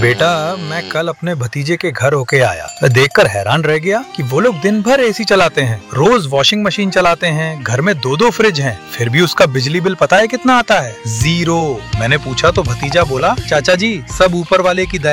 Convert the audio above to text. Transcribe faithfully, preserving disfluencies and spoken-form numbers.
बेटा, मैं कल अपने भतीजे के घर होके आया। मैं देखकर हैरान रह गया कि वो लोग दिन भर एसी चलाते हैं, रोज वॉशिंग मशीन चलाते हैं, घर में दो दो फ्रिज हैं, फिर भी उसका बिजली बिल पता है कितना आता है? जीरो। मैंने पूछा तो भतीजा बोला, चाचा जी सब ऊपर वाले की दया